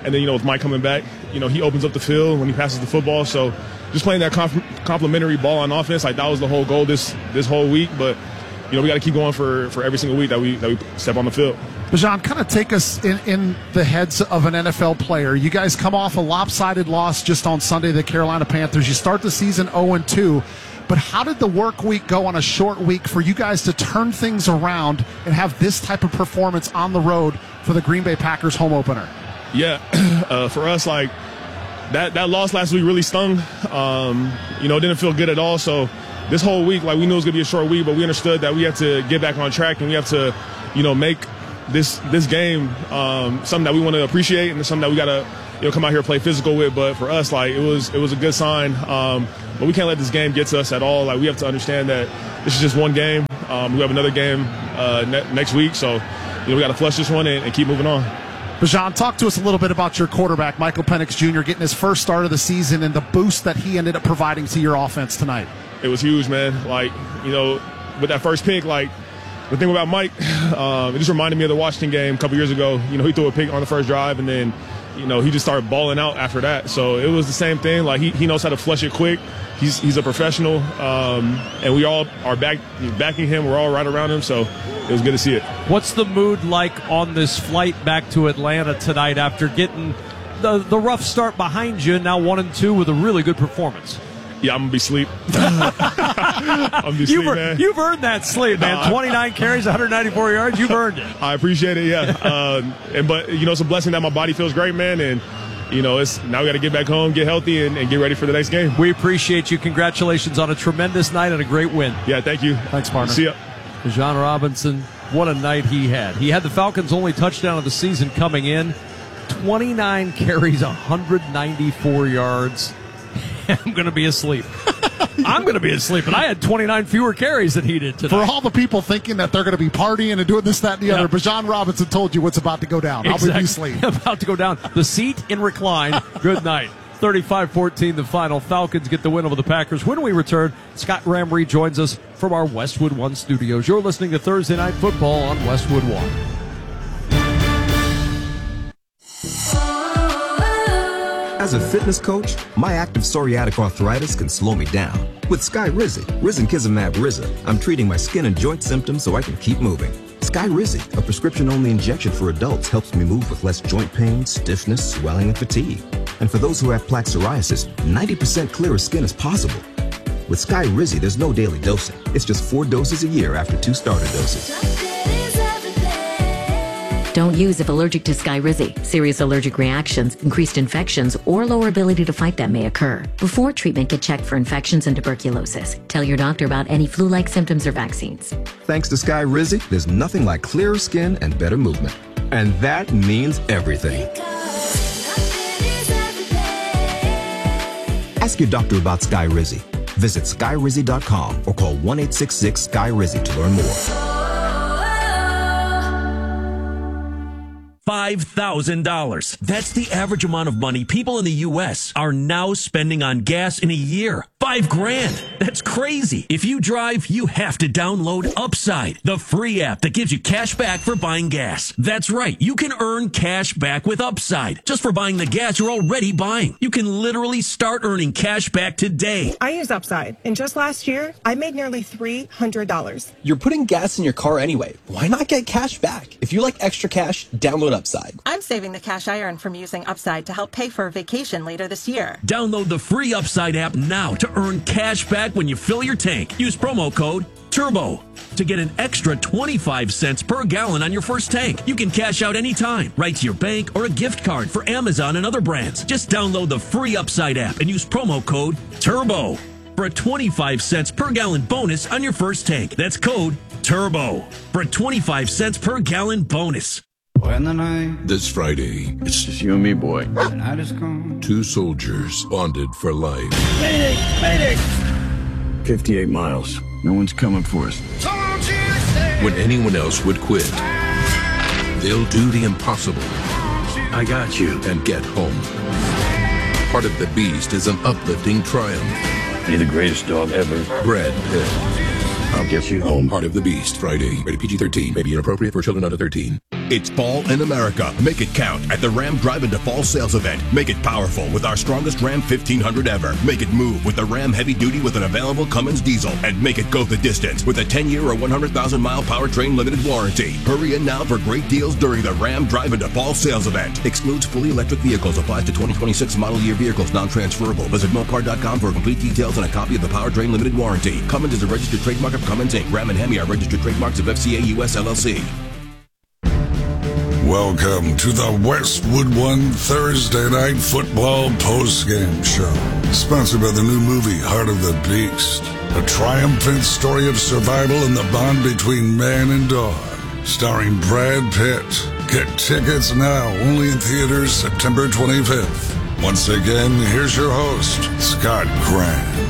And then, you know, with Mike coming back, you know, he opens up the field when he passes the football. So just playing that comp- complimentary ball on offense, like that was the whole goal this this whole week. But, you know, we got to keep going for, for every single week that we that we step on the field. Bijan, kind of take us in, in the heads of an N F L player. You guys come off a lopsided loss just on Sunday to the Carolina Panthers. You start the season oh and two. But how did the work week go on a short week for you guys to turn things around and have this type of performance on the road for the Green Bay Packers home opener? Yeah, uh, for us, like, that, that loss last week really stung. Um, you know, it didn't feel good at all. So this whole week, like, we knew it was going to be a short week, but we understood that we had to get back on track and we have to, you know, make this this game um, something that we want to appreciate and something that we got to, you know, come out here and play physical with. But for us, like, it was it was a good sign. Um, but we can't let this game get to us at all. Like, we have to understand that this is just one game. Um, we have another game uh, ne- next week. So, you know, we got to flush this one and, and keep moving on. Bijan, talk to us a little bit about your quarterback, Michael Penix Junior, getting his first start of the season and the boost that he ended up providing to your offense tonight. It was huge, man. Like, you know, with that first pick, like, the thing about Mike, um, it just reminded me of the Washington game a couple years ago. You know, he threw a pick on the first drive, and then, you know, he just started balling out after that. So it was the same thing. Like, he, he knows how to flush it quick. He's he's a professional, um, and we all are back backing him. We're all right around him, so it was good to see it. What's the mood like on this flight back to Atlanta tonight after getting the, the rough start behind you, now one and two with a really good performance? Yeah, I'm going to be asleep. I'm going to be asleep, you've, man. You've earned that sleep, man. twenty-nine carries, one hundred ninety-four yards. You've earned it. I appreciate it, yeah. uh, and But, you know, it's a blessing that my body feels great, man. And, you know, it's now we got to get back home, get healthy, and, and get ready for the next game. We appreciate you. Congratulations on a tremendous night and a great win. Yeah, thank you. Thanks, partner. See ya. Bijan Robinson, what a night he had. He had the Falcons' only touchdown of the season coming in. twenty-nine carries, one hundred ninety-four yards. I'm going to be asleep. I'm going to be asleep, and I had twenty-nine fewer carries than he did tonight. For all the people thinking that they're going to be partying and doing this, that, and the yeah. other, Bijan Robinson told you what's about to go down. Exactly. I'll be asleep. About to go down. The seat in recline. Good night. thirty-five fourteen the final. Falcons get the win over the Packers. When we return, Scott Graham Reed joins us from our Westwood One studios. You're listening to Thursday Night Football on Westwood One. As a fitness coach, my active psoriatic arthritis can slow me down. With Skyrizi, Risankizumab Riza, I'm treating my skin and joint symptoms so I can keep moving. Skyrizi, a prescription-only injection for adults, helps me move with less joint pain, stiffness, swelling, and fatigue. And for those who have plaque psoriasis, ninety percent clearer skin is possible. With Skyrizi, there's no daily dosing. It's just four doses a year after two starter doses. Don't use if allergic to Skyrizi. Serious allergic reactions, increased infections, or lower ability to fight them may occur. Before treatment, get checked for infections and tuberculosis. Tell your doctor about any flu-like symptoms or vaccines. Thanks to Skyrizi, there's nothing like clearer skin and better movement. And that means everything. Ask your doctor about Skyrizi. Visit Skyrizi dot com or call one eight six six Sky Rizi to learn more. five thousand dollars. That's the average amount of money people in the U S are now spending on gas in a year. Five grand. That's crazy. If you drive, you have to download Upside, the free app that gives you cash back for buying gas. That's right. You can earn cash back with Upside just for buying the gas you're already buying. You can literally start earning cash back today. I use Upside, and just last year, I made nearly three hundred dollars. You're putting gas in your car anyway. Why not get cash back? If you like extra cash, download Upside. I'm saving the cash I earn from using Upside to help pay for a vacation later this year. Download the free Upside app now to earn cash back when you fill your tank. Use promo code TURBO to get an extra twenty-five cents per gallon on your first tank. You can cash out anytime, right to your bank or a gift card for Amazon and other brands. Just download the free Upside app and use promo code TURBO for a twenty-five cents per gallon bonus on your first tank. That's code TURBO for a twenty-five cents per gallon bonus. When the night This Friday, it's just you and me, boy. The night is gone. Two soldiers bonded for life. Mayday! Mayday! fifty-eight miles. No one's coming for us. When anyone else would quit, they'll do the impossible. I got you. And get home. Part of the Beast is an uplifting triumph. You're the greatest dog ever. Brad Pitt. I'll get you home. Part of the Beast, Friday. Rated P G thirteen. May be inappropriate for children under thirteen. It's fall in America. Make it count at the Ram Drive into Fall sales event. Make it powerful with our strongest Ram fifteen hundred ever. Make it move with the Ram Heavy Duty with an available Cummins diesel. And make it go the distance with a ten-year or one hundred thousand mile powertrain limited warranty. Hurry in now for great deals during the Ram Drive into Fall sales event. Excludes fully electric vehicles. Applies to twenty twenty-six model year vehicles. Non-transferable. Visit Mopar dot com for complete details and a copy of the powertrain limited warranty. Cummins is a registered trademark of Cummins Incorporated. Ram and Hemi are registered trademarks of F C A U S L L C. Welcome to the Westwood One Thursday Night Football Postgame Show. Sponsored by the new movie Heart of the Beast. A triumphant story of survival and the bond between man and dog. Starring Brad Pitt. Get tickets now, only in theaters September twenty-fifth. Once again, here's your host, Scott Graham.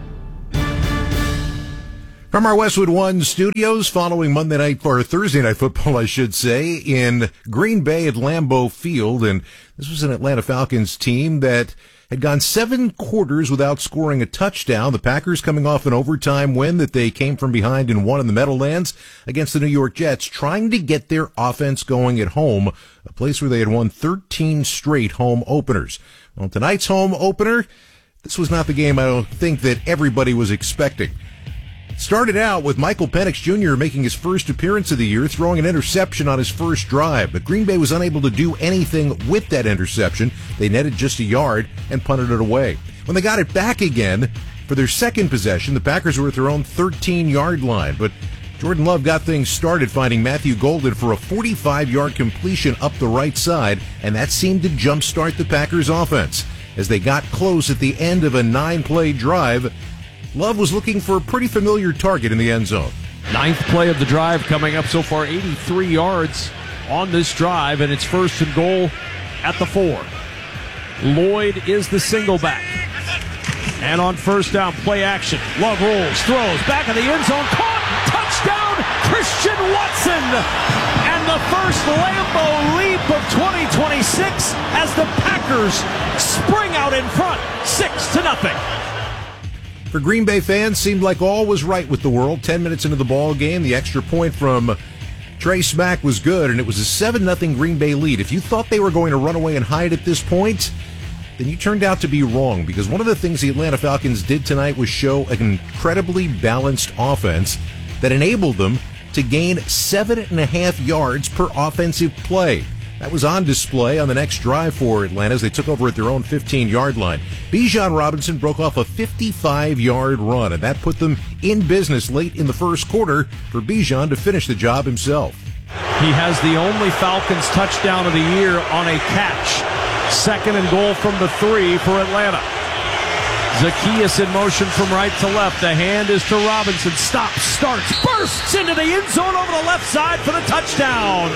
From our Westwood One studios, following Monday night, or Thursday night football, I should say, in Green Bay at Lambeau Field. And this was an Atlanta Falcons team that had gone seven quarters without scoring a touchdown. The Packers coming off an overtime win that they came from behind and won in the Meadowlands against the New York Jets, trying to get their offense going at home, a place where they had won thirteen straight home openers. Well, tonight's home opener, this was not the game I don't think that everybody was expecting. Started out with Michael Penix Junior making his first appearance of the year, throwing an interception on his first drive. But Green Bay was unable to do anything with that interception. They netted just a yard and punted it away. When they got it back again for their second possession, the Packers were at their own thirteen-yard line. But Jordan Love got things started, finding Matthew Golden for a forty-five-yard completion up the right side, and that seemed to jumpstart the Packers' offense. As they got close at the end of a nine-play drive, Love was looking for a pretty familiar target in the end zone. Ninth play of the drive coming up so far, eighty-three yards on this drive, and it's first and goal at the four. Lloyd is the single back. And on first down, play action. Love rolls, throws, back of the end zone, caught, touchdown, Christian Watson! And the first Lambeau leap of twenty twenty-six as the Packers spring out in front, six to nothing. For Green Bay fans, seemed like all was right with the world. Ten minutes into the ball game, the extra point from Trey Smack was good, and it was a seven nothing Green Bay lead. If you thought they were going to run away and hide at this point, then you turned out to be wrong, because one of the things the Atlanta Falcons did tonight was show an incredibly balanced offense that enabled them to gain seven and a half yards per offensive play. That was on display on the next drive for Atlanta as they took over at their own fifteen-yard line. Bijan Robinson broke off a fifty-five-yard run, and that put them in business late in the first quarter for Bijan to finish the job himself. He has the only Falcons touchdown of the year on a catch. Second and goal from the three for Atlanta. Zacchaeus in motion from right to left. The hand is to Robinson. Stops, starts, bursts into the end zone over the left side for the touchdown.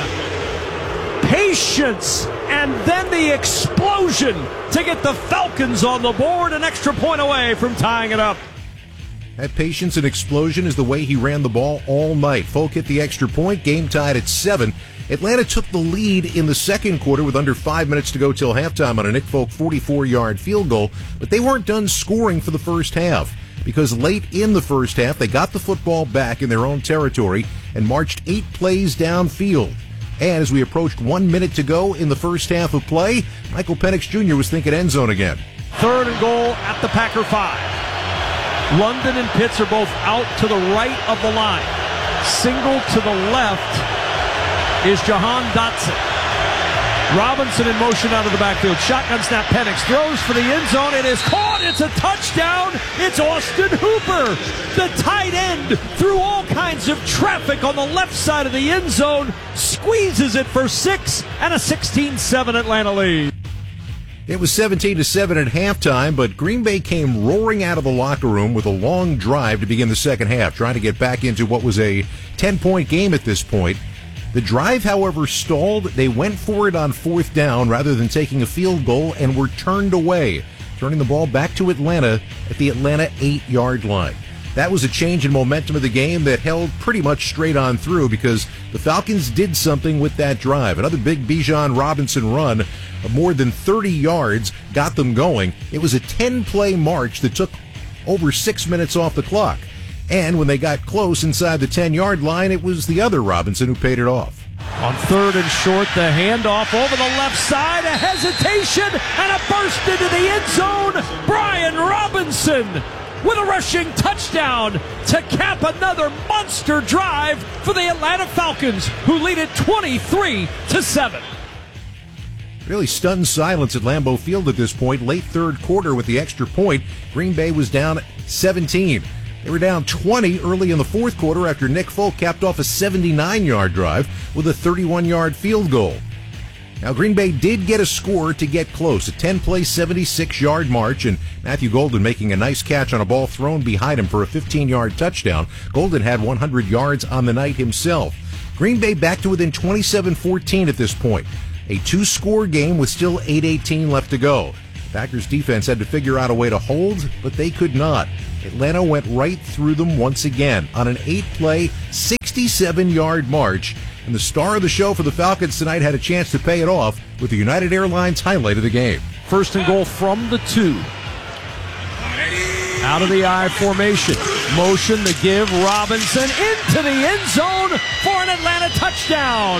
Patience, and then the explosion to get the Falcons on the board, an extra point away from tying it up. That patience and explosion is the way he ran the ball all night. Folk hit the extra point, game tied at seven. Atlanta took the lead in the second quarter with under five minutes to go till halftime on a Nick Folk forty-four-yard field goal, but they weren't done scoring for the first half, because late in the first half, they got the football back in their own territory and marched eight plays downfield. And as we approached one minute to go in the first half of play, Michael Penix Junior was thinking end zone again. Third and goal at the Packer five. London and Pitts are both out to the right of the line. Single to the left is Jahan Dotson. Robinson in motion out of the backfield. Shotgun snap. Penix throws for the end zone. It is caught. It's a touchdown. It's Austin Hooper, the tight end, through all kinds of traffic on the left side of the end zone, squeezes it for six and a sixteen seven Atlanta lead. It was seventeen to seven at halftime, but Green Bay came roaring out of the locker room with a long drive to begin the second half, trying to get back into what was a ten-point game at this point. The drive, however, stalled. They went for it on fourth down rather than taking a field goal and were turned away, turning the ball back to Atlanta at the Atlanta eight-yard line. That was a change in momentum of the game that held pretty much straight on through because the Falcons did something with that drive. Another big Bijan Robinson run of more than thirty yards got them going. It was a ten-play march that took over six minutes off the clock. And when they got close inside the ten-yard line, it was the other Robinson who paid it off. On third and short, the handoff over the left side, a hesitation, and a burst into the end zone. Brian Robinson with a rushing touchdown to cap another monster drive for the Atlanta Falcons, who lead it twenty-three to seven. Really stunned silence at Lambeau Field at this point. Late third quarter with the extra point, Green Bay was down seventeen. They were down twenty early in the fourth quarter after Nick Folk capped off a seventy-nine-yard drive with a thirty-one-yard field goal. Now, Green Bay did get a score to get close, a ten-play, seventy-six-yard march, and Matthew Golden making a nice catch on a ball thrown behind him for a fifteen-yard touchdown. Golden had one hundred yards on the night himself. Green Bay back to within twenty-seven fourteen at this point. A two-score game with still eight eighteen left to go. The Packers defense had to figure out a way to hold, but they could not. Atlanta went right through them once again on an eight-play, sixty-seven-yard march. And the star of the show for the Falcons tonight had a chance to pay it off with the United Airlines highlight of the game. First and goal from the two. Out of the I formation. Motion to give. Robinson into the end zone for an Atlanta touchdown.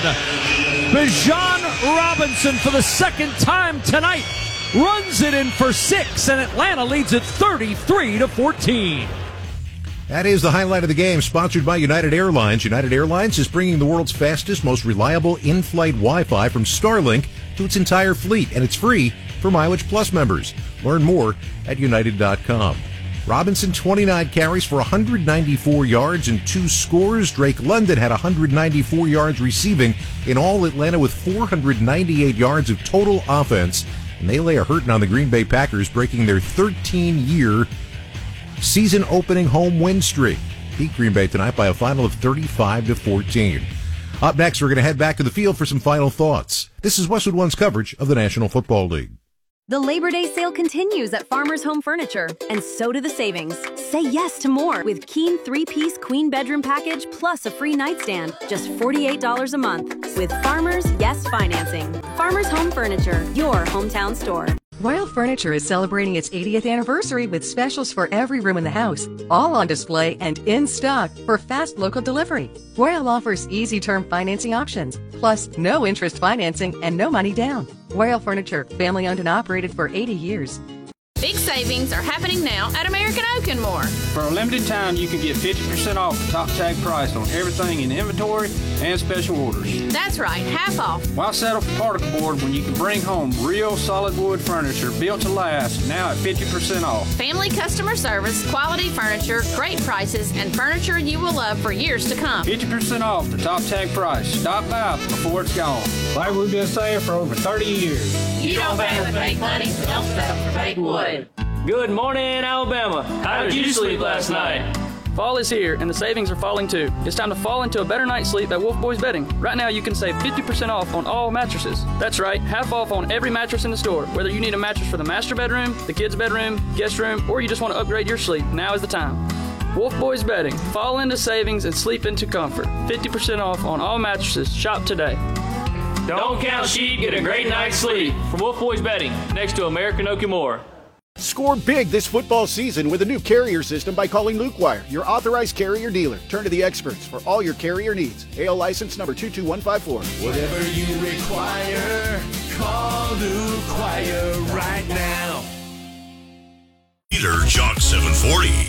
Bijan Robinson for the second time tonight runs it in for six, and Atlanta leads it thirty-three to fourteen. That is the highlight of the game, sponsored by United Airlines. United Airlines is bringing the world's fastest, most reliable in-flight Wi-Fi from Starlink to its entire fleet, and it's free for Mileage Plus members. Learn more at united dot com. Robinson, twenty-nine carries for one hundred ninety-four yards and two scores. Drake London had one hundred ninety-four yards receiving. In all, Atlanta with four hundred ninety-eight yards of total offense. And they lay a hurting on the Green Bay Packers, breaking their thirteen-year season-opening home win streak. Beat Green Bay tonight by a final of thirty-five to fourteen. Up next, we're going to head back to the field for some final thoughts. This is Westwood One's coverage of the National Football League. The Labor Day sale continues at Farmers Home Furniture, and so do the savings. Say yes to more with Keen three-piece queen bedroom package plus a free nightstand, just forty-eight dollars a month. With Farmers Yes Financing. Farmers Home Furniture, your hometown store. Royal Furniture is celebrating its eightieth anniversary with specials for every room in the house, all on display and in stock for fast local delivery. Royal offers easy term financing options, plus no interest financing and no money down. Royal Furniture, family owned and operated for eighty years. Big savings are happening now at American Oak and More. For a limited time, you can get fifty percent off the top tag price on everything in inventory and special orders. That's right, half off. Why settle for particle board when you can bring home real solid wood furniture built to last, now at fifty percent off? Family customer service, quality furniture, great prices, and furniture you will love for years to come. fifty percent off the top tag price. Stop by before it's gone. Like we've been saying for over thirty years. You don't pay with fake money, so don't settle for fake wood. Good morning, Alabama. How did you sleep last night? Fall is here, and the savings are falling too. It's time to fall into a better night's sleep at Wolf Boys Bedding. Right now, you can save fifty percent off on all mattresses. That's right, half off on every mattress in the store. Whether you need a mattress for the master bedroom, the kids' bedroom, guest room, or you just want to upgrade your sleep, now is the time. Wolf Boys Bedding. Fall into savings and sleep into comfort. fifty percent off on all mattresses. Shop today. Don't count sheep, get a great night's sleep. From Wolf Boys Bedding, next to American Oak and More. Score big this football season with a new carrier system by calling Luke Wire, your authorized carrier dealer. Turn to the experts for all your carrier needs. A L license number two two one five four. Whatever you require, call Luke Wire right now. Peter Jock seven forty.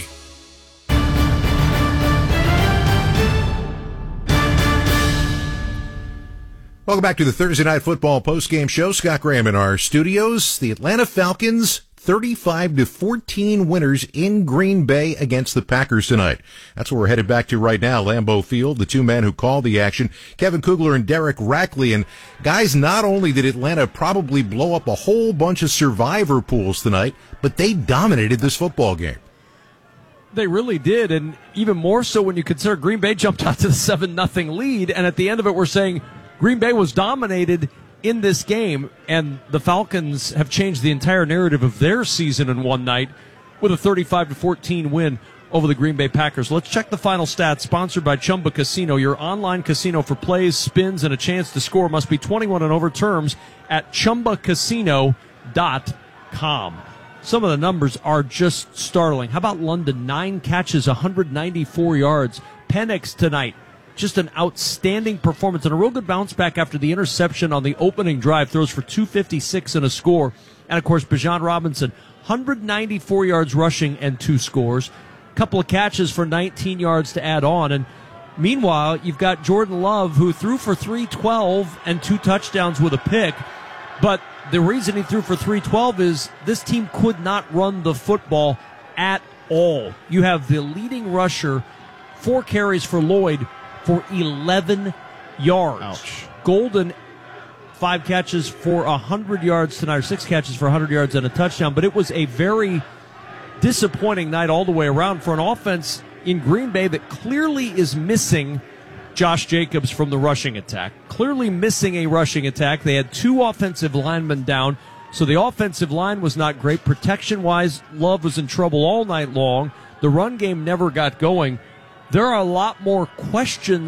Welcome back to the Thursday Night Football postgame show. Scott Graham in our studios. The Atlanta Falcons, thirty-five to fourteen winners in Green Bay against the Packers tonight. That's where we're headed back to right now, Lambeau Field. The two men who called the action, Kevin Kugler and Derek Rackley. And guys, not only did Atlanta probably blow up a whole bunch of survivor pools tonight, but they dominated this football game. They really did, and even more so when you consider Green Bay jumped out to the seven nothing lead, and at the end of it we're saying Green Bay was dominated in this game, and the Falcons have changed the entire narrative of their season in one night with a thirty-five to fourteen win over the Green Bay Packers. Let's check the final stats, sponsored by Chumba Casino, your online casino for plays, spins, and a chance to score. Must be twenty-one and over. Terms at chumba casino dot com. Some of the numbers are just startling. How about London? Nine catches, one hundred ninety-four yards. Penix tonight, just an outstanding performance and a real good bounce back after the interception on the opening drive. Throws for two fifty-six and a score. And, of course, Bijan Robinson, one hundred ninety-four yards rushing and two scores. A couple of catches for nineteen yards to add on. And meanwhile, you've got Jordan Love, who threw for three twelve and two touchdowns with a pick. But the reason he threw for three twelve is this team could not run the football at all. You have the leading rusher, four carries for Lloyd for eleven yards. Ouch. Golden, five catches for one hundred yards tonight, or six catches for one hundred yards and a touchdown. But it was a very disappointing night all the way around for an offense in Green Bay that clearly is missing Josh Jacobs from the rushing attack. Clearly missing a rushing attack. They had two offensive linemen down, so the offensive line was not great. Protection-wise, Love was in trouble all night long. The run game never got going. There are a lot more questions